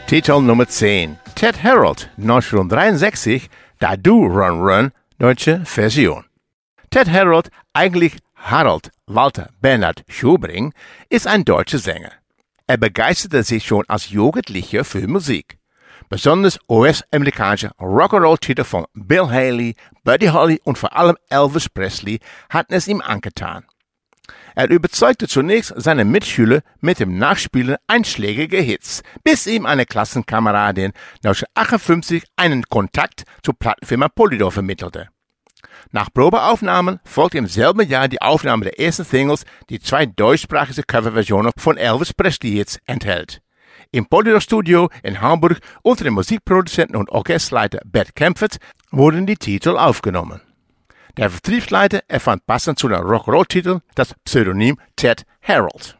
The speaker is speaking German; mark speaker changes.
Speaker 1: Titel Nummer 10. Ted Harold, 1963, Da Du Run Run, deutsche Version. Ted Harold, eigentlich Harold Walter Bernhard Schubring, ist ein deutscher Sänger. Er begeisterte sich schon als Jugendlicher für Musik. Besonders US-amerikanische Rock'n'Roll-Titel von Bill Haley, Buddy Holly und vor allem Elvis Presley hatten es ihm angetan. Er überzeugte zunächst seine Mitschüler mit dem Nachspielen einschlägiger Hits, bis ihm eine Klassenkameradin 1958 einen Kontakt zur Plattenfirma Polydor vermittelte. Nach Probeaufnahmen folgte im selben Jahr die Aufnahme der ersten Singles, die 2 deutschsprachige Coverversionen von Elvis Presley-Hits enthält. Im Polydor-Studio in Hamburg unter dem Musikproduzenten und Orchesterleiter Bert Kaempfert wurden die Titel aufgenommen. Der Vertriebsleiter erfand passend zu den Rock'n'Roll-Titel das Pseudonym Ted Harold.